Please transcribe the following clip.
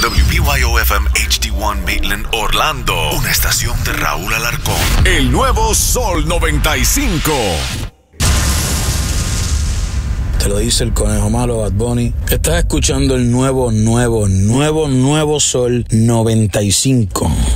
WBYO-FM HD1 Maitland, Orlando. Una estación de Raúl Alarcón. El nuevo Sol 95. Te lo dice el Conejo Malo, Bad Bunny. Estás escuchando el nuevo Sol 95.